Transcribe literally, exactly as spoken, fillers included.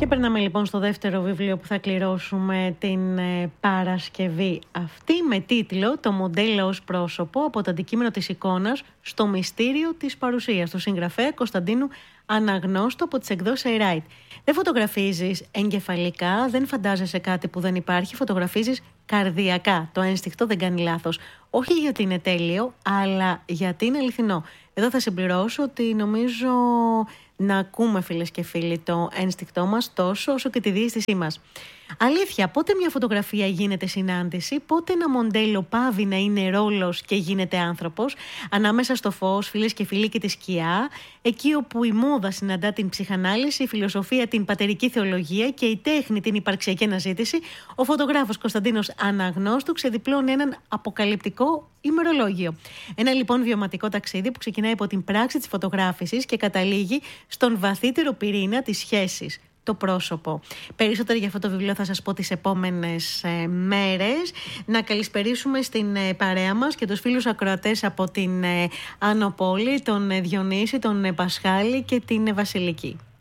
Και περνάμε λοιπόν στο δεύτερο βιβλίο που θα κληρώσουμε την ε, Παρασκευή αυτή, με τίτλο «Το μοντέλο ως πρόσωπο, από το αντικείμενο της εικόνας στο μυστήριο της παρουσίας», του συγγραφέα Κωνσταντίνου Αναγνώστου, από τις εκδόσεις iWrite. Δεν φωτογραφίζεις εγκεφαλικά, δεν φαντάζεσαι κάτι που δεν υπάρχει, φωτογραφίζεις καρδιακά. Το ένστικτο δεν κάνει λάθος. Όχι γιατί είναι τέλειο, αλλά γιατί είναι αληθινό. Εδώ θα συμπληρώσω ότι νομίζω να ακούμε, φίλες και φίλοι, το ένστικτό μας τόσο όσο και τη διαίσθησή μας. Αλήθεια, πότε μια φωτογραφία γίνεται συνάντηση, πότε ένα μοντέλο πάβει να είναι ρόλος και γίνεται άνθρωπος, ανάμεσα στο φως, φίλες και φίλοι, και τη σκιά, εκεί όπου η μόδα συναντά την ψυχανάλυση, η φιλοσοφία την πατερική θεολογία και η τέχνη την υπαρξιακή αναζήτηση, ο φωτογράφος Κωνσταντίνος Αναγνώστου ξεδιπλώνει έναν αποκαλυπτικό ημερολόγιο. Ένα λοιπόν βιωματικό ταξίδι που ξεκινάει από την πράξη της φωτογράφησης και καταλήγει στον βαθύτερο πυρήνα της σχέσης, το πρόσωπο. Περισσότερο για αυτό το βιβλίο θα σας πω τις επόμενες ε, μέρες. Να καλησπερίσουμε στην ε, παρέα μας και τους φίλους ακροατές από την ε, Άνω Πόλη, τον ε, Διονύση, τον ε, Πασχάλη και την ε, Βασιλική.